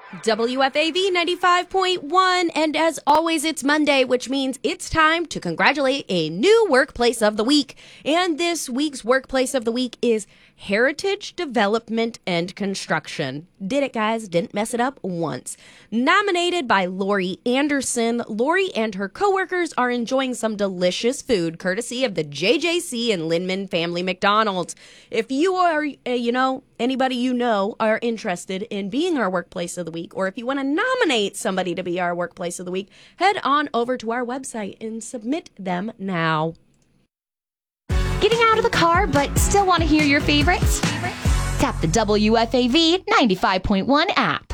WFAV 95.1, and as always, it's Monday, which means it's time to congratulate a new Workplace of the Week. And this week's Workplace of the Week is Heritage Development and Construction. Did it, guys. Didn't mess it up once. Nominated by Lori Anderson, Lori and her coworkers are enjoying some delicious food courtesy of the JJC and Lindman Family McDonald's. If you are, anybody you know are interested in being our Workplace of the Week, or if you want to nominate somebody to be our Workplace of the Week, head on over to our website and submit them now. Getting out of the car but still want to hear your favorites? Tap the WFAV 95.1 app.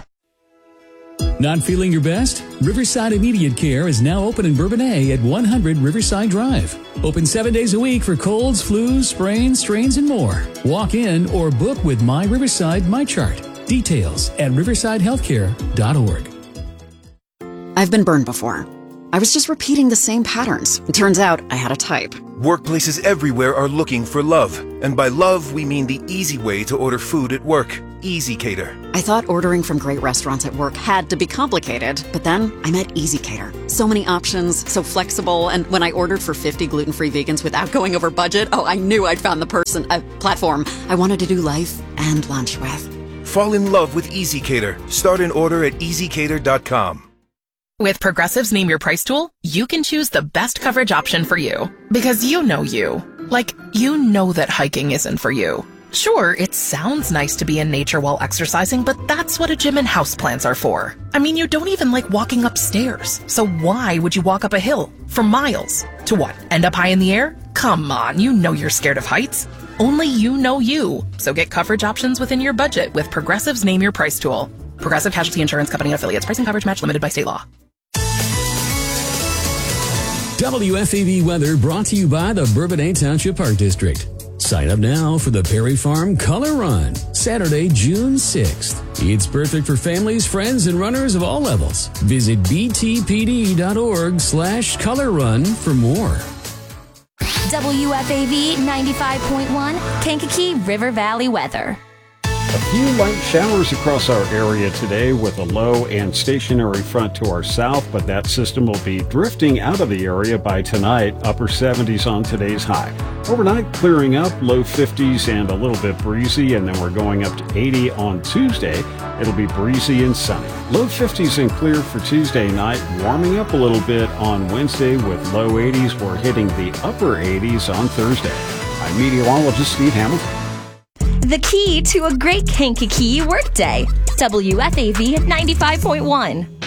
Not feeling your best? Riverside Immediate Care is now open in Bourbonnais at 100 Riverside Drive. Open 7 days a week for colds, flus, sprains, strains, and more. Walk in or book with My Riverside MyChart. Details at riversidehealthcare.org. I've been burned before. I was just repeating the same patterns. It turns out I had a type. Workplaces everywhere are looking for love. And by love, we mean the easy way to order food at work. Easy Cater. I thought ordering from great restaurants at work had to be complicated, but then I met Easy Cater. So many options, so flexible, and when I ordered for 50 gluten-free vegans without going over budget, I knew I'd found the platform I wanted to do life and lunch with. Fall in love with Easy Cater. Start an order at easycater.com. With Progressive's Name Your Price tool, you can choose the best coverage option for you. Because you know you. Like, you know that hiking isn't for you. Sure, it sounds nice to be in nature while exercising, but that's what a gym and houseplants are for. I mean, you don't even like walking upstairs. So why would you walk up a hill for miles? To what, end up high in the air? Come on, you know you're scared of heights. Only you know you. So get coverage options within your budget with Progressive's Name Your Price tool. Progressive Casualty Insurance Company and Affiliates. Pricing coverage match limited by state law. WFAV weather brought to you by the Bourbonnais Township Park District. Sign up now for the Perry Farm Color Run, Saturday, June 6th. It's perfect for families, friends, and runners of all levels. Visit btpd.org/color run for more. WFAV 95.1, Kankakee River Valley weather. A few light showers across our area today with a low and stationary front to our south, but that system will be drifting out of the area by tonight, upper 70s on today's high. Overnight, clearing up, low 50s and a little bit breezy, and then we're going up to 80 on Tuesday. It'll be breezy and sunny. Low 50s and clear for Tuesday night, warming up a little bit on Wednesday with low 80s. We're hitting the upper 80s on Thursday. I'm meteorologist Steve Hamilton. The key to a great Kankakee workday. WFAV 95.1.